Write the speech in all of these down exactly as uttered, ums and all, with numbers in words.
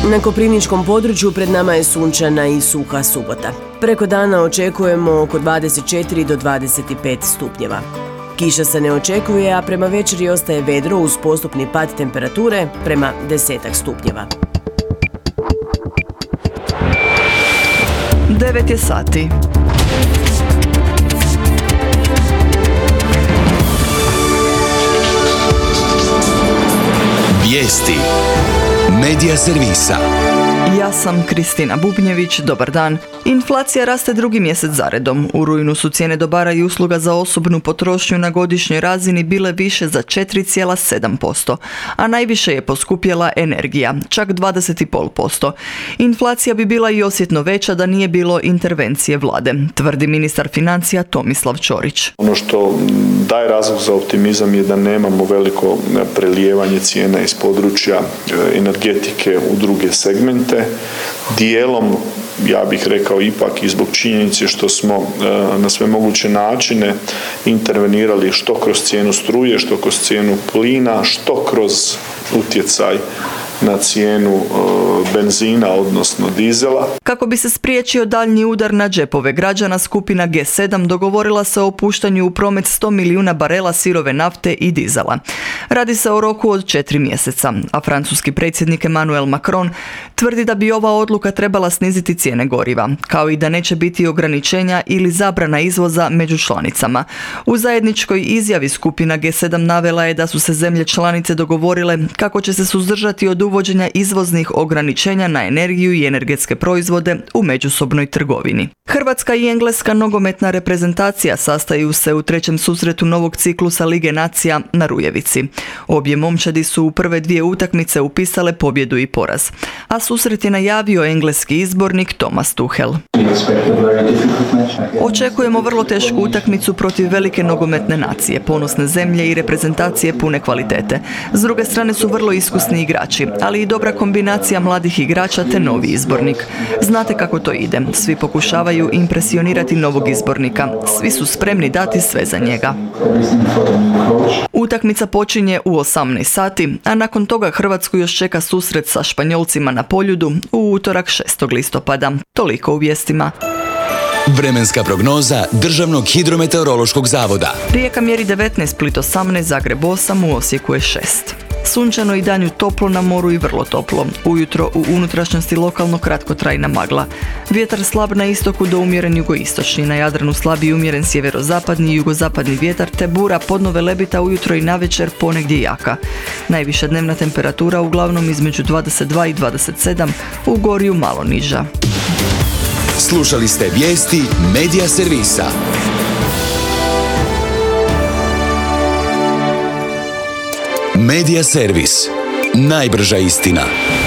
Na koprivničkom području pred nama je sunčana i suha subota. Preko dana očekujemo oko dvadeset četiri do dvadeset pet stupnjeva. Kiša se ne očekuje, a prema večeri ostaje vedro uz postupni pad temperature prema desetak stupnjeva. devet je sati. Vijesti Medija servisa. Ja sam Kristina Bubnjević, dobar dan. Inflacija raste drugi mjesec zaredom. U rujnu su cijene dobara i usluga za osobnu potrošnju na godišnjoj razini bile više za četiri zarez sedam posto, a najviše je poskupjela energija, čak dvadeset zarez pet posto. Inflacija bi bila i osjetno veća da nije bilo intervencije vlade, tvrdi ministar financija Tomislav Ćorić. Ono što daje razlog za optimizam je da nemamo veliko prelijevanje cijena iz područja energetike u druge segmente. Dijelom, ja bih rekao ipak i zbog činjenice što smo na sve moguće načine intervenirali što kroz cijenu struje, što kroz cijenu plina, što kroz utjecaj na cijenu benzina, odnosno dizela. Kako bi se spriječio daljnji udar na džepove građana, skupina G sedam dogovorila se o puštanju u promet sto milijuna barela sirove nafte i dizela. Radi se o roku od četiri mjeseca, a francuski predsjednik Emmanuel Macron tvrdi da bi ova odluka trebala sniziti cijene goriva, kao i da neće biti ograničenja ili zabrana izvoza među članicama. U zajedničkoj izjavi skupina G sedam navela je da su se zemlje članice dogovorile kako će se suzdržati od uvođenja izvoznih ograničenja na energiju i energetske proizvode u međusobnoj trgovini. Hrvatska i engleska nogometna reprezentacija sastaju se u trećem susretu novog ciklusa Lige nacija na Rujevici. Obje momčadi su u prve dvije utakmice upisale pobjedu i poraz, a susret je najavio engleski izbornik Thomas Tuchel. Očekujemo vrlo tešku utakmicu protiv velike nogometne nacije, ponosne zemlje i reprezentacije pune kvalitete. S druge strane su vrlo iskusni igrači, ali i dobra kombinacija mladih igrača te novi izbornik. Znate kako to ide, svi pokušavaju impresionirati novog izbornika, svi su spremni dati sve za njega. Utakmica počinje u osamnaest sati, a nakon toga Hrvatsku još čeka susret sa Španjolcima na Poljudu u utorak šestog listopada. Toliko u vijestima. Vremenska prognoza Državnog hidrometeorološkog zavoda. Rijeka mjeri devetnaest, Split osamnaest, Zagreb osam, u Osijeku je šest. Sunčano i danju toplo, na moru i vrlo toplo. Ujutro u unutrašnjosti lokalno kratkotrajna magla. Vjetar slab na istoku do umjeren jugoistočni, na Jadranu slab i umjeren sjeverozapadni i jugozapadni vjetar te bura podno Velebita ujutro i navečer ponegdje jaka. Najviša dnevna temperatura uglavnom između dvadeset dva i dvadeset sedam, u Gorju malo niža. Slušali ste vijesti Medija servisa. Medija servis. Najbrža istina.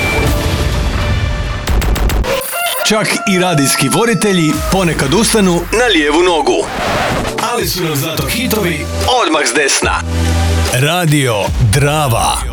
Čak i radijski voditelji ponekad ustanu na lijevu nogu. Ali su nam zato hitovi odmah s desna. Radio Drava.